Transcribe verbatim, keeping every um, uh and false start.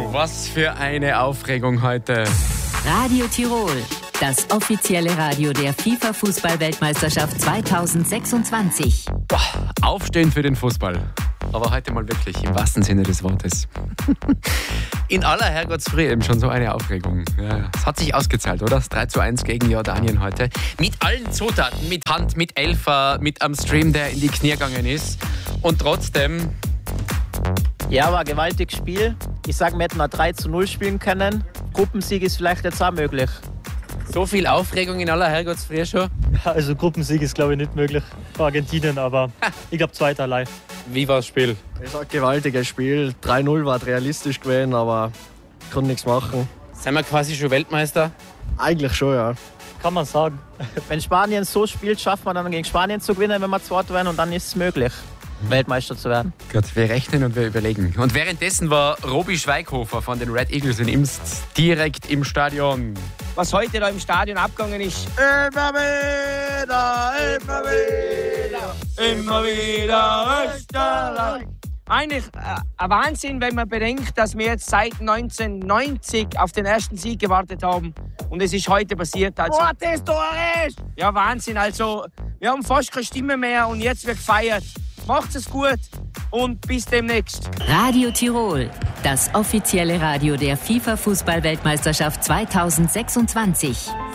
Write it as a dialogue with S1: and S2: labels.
S1: Was für eine Aufregung heute.
S2: Radio Tirol, das offizielle Radio der FIFA-Fußball-Weltmeisterschaft zweitausendsechsundzwanzig.
S1: Boah, aufstehen für den Fußball. Aber heute mal wirklich, im wahrsten Sinne des Wortes. In aller Herrgottsfrüh eben schon so eine Aufregung. Ja, es hat sich ausgezahlt, oder? Das drei zu eins gegen Jordanien heute. Mit allen Zutaten, mit Hand, mit Elfer, mit am Stream, der in die Knie gegangen ist. Und trotzdem...
S3: Ja, war ein gewaltiges Spiel. Ich sage, wir hätten auch drei zu null spielen können. Gruppensieg ist vielleicht jetzt auch möglich.
S1: So viel Aufregung in aller Herrgottsfrüh schon?
S4: Ja, also Gruppensieg ist, glaube ich, nicht möglich für Argentinien, aber ich glaube, zweiter live.
S1: Wie war das Spiel?
S5: Es war ein gewaltiges Spiel. drei null war realistisch gewesen, aber ich konnte nichts machen.
S1: Sind wir quasi schon Weltmeister?
S5: Eigentlich schon, ja.
S4: Kann man sagen.
S3: Wenn Spanien so spielt, schafft man dann gegen Spanien zu gewinnen, wenn wir Zweiter werden, und dann ist es möglich, Weltmeister zu werden.
S1: Gott, wir rechnen und wir überlegen. Und währenddessen war Robi Schweighofer von den Red Eagles in Imst direkt im Stadion.
S6: Was heute da im Stadion abgegangen ist. Immer wieder, immer wieder, immer wieder Österreich. Eigentlich äh, ein Wahnsinn, wenn man bedenkt, dass wir jetzt seit neunzehnhundertneunzig auf den ersten Sieg gewartet haben. Und es ist heute passiert. Also, oh, das Tor ist! Ja, Wahnsinn. Also, wir haben fast keine Stimme mehr und jetzt wird gefeiert. Macht's es gut und bis demnächst.
S2: Radio Tirol, das offizielle Radio der FIFA-Fußball-Weltmeisterschaft zweitausendsechsundzwanzig.